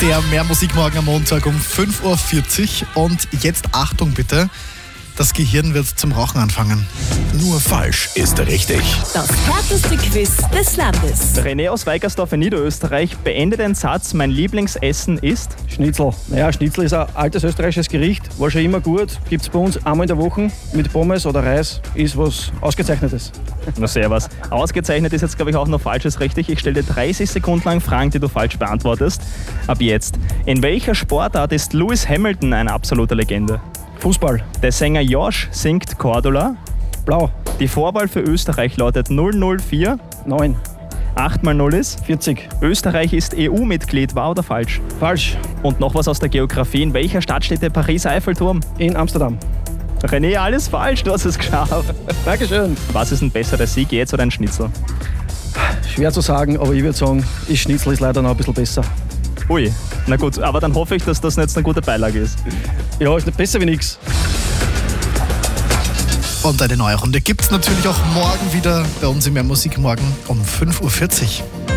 Der Mehrmusikmorgen am Montag um 5.40 Uhr. Und jetzt Achtung bitte, das Gehirn wird zum Rauchen anfangen. Nur falsch ist richtig. Das härteste Quiz des Landes. René aus Weigersdorf in Niederösterreich beendet den Satz, mein Lieblingsessen ist... Schnitzel. Naja, Schnitzel ist ein altes österreichisches Gericht, war schon immer gut. Gibt es bei uns einmal in der Woche mit Pommes oder Reis, ist was Ausgezeichnetes. Na sehr was. Ausgezeichnet ist jetzt, glaube ich, auch noch falsches richtig. Ich stelle dir 30 Sekunden lang Fragen, die du falsch beantwortest. Ab jetzt. In welcher Sportart ist Lewis Hamilton eine absolute Legende? Fußball. Der Sänger Josh singt Cordula. Blau. Die Vorwahl für Österreich lautet 004. 9. 8 mal 0 ist? 40. Österreich ist EU-Mitglied, wahr oder falsch? Falsch. Und noch was aus der Geografie. In welcher Stadt steht der Pariser Eiffelturm? In Amsterdam. René, alles falsch, du hast es geschafft. Dankeschön. Was ist ein besserer Sieg, jetzt oder ein Schnitzel? Schwer zu sagen, aber ich würde sagen, Schnitzel ist leider noch ein bisschen besser. Ui, na gut, aber dann hoffe ich, dass das jetzt eine gute Beilage ist. Ja, ist nicht besser wie nichts. Und eine neue Runde gibt es natürlich auch morgen wieder bei uns im Mehrmusikmorgen um 5.40 Uhr.